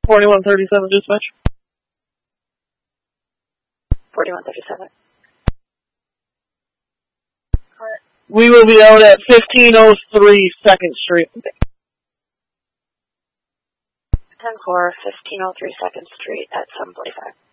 4137 dispatch. 4137. We will be out at 1503 2nd Street. 10-4, 1503 2nd Street at 7:45.